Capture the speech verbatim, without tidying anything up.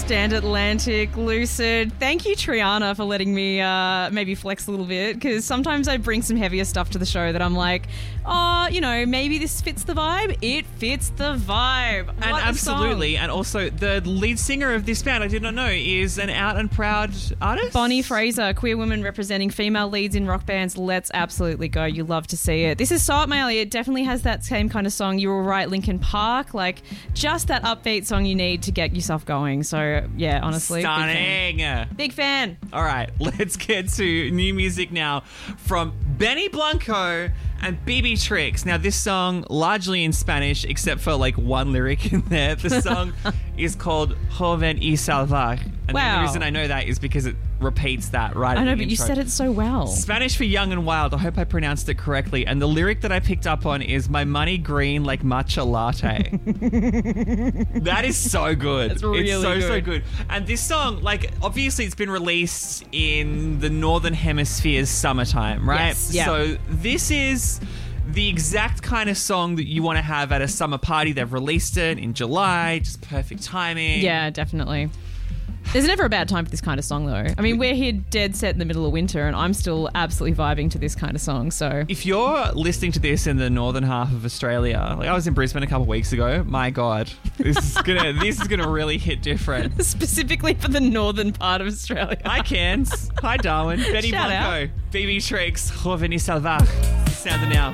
Stand Atlantic, Lucid. Thank you, Triana, for letting me uh, maybe flex a little bit, because sometimes I bring some heavier stuff to the show that I'm like, oh, you know, maybe this fits the vibe. It fits the vibe. What And a absolutely. song. And also, the lead singer of this band, I did not know, is an out and proud artist. Bonnie Fraser, queer woman representing female leads in rock bands. Let's absolutely go. You love to see it. This is so up my alley. It definitely has that same kind of song. You were right, Linkin Park. Like, just that upbeat song you need to get yourself going. So, yeah, honestly. Stunning. Big fan. Big fan. All right, let's get to new music now from Benny Blanco and B B Tricks. Now, this song, largely in Spanish, except for like one lyric in there. The song is called Joven y Salvaje. And Wow. the reason I know that is because it repeats that right at I know, the but you intro. said it so well. Spanish for young and wild. I hope I pronounced it correctly. And the lyric that I picked up on is my money green like matcha latte. That is so good. That's really it's so, so good. good. And this song, like, obviously it's been released in the Northern Hemisphere's summertime, right? Yes, yeah. So this is the exact kind of song that you want to have at a summer party. They've released it in July. Just perfect timing. Yeah, definitely. There's never a bad time for this kind of song, though. I mean, we're here dead set in the middle of winter, and I'm still absolutely vibing to this kind of song, so... If you're listening to this in the northern half of Australia, like I was in Brisbane a couple of weeks ago, my God, this is gonna this is gonna really hit different. Specifically for the northern part of Australia. Hi, Cairns. Hi, Darwin. Benny Shout Blanco. B B Tricks. Joven y Salvaje. Sound it now.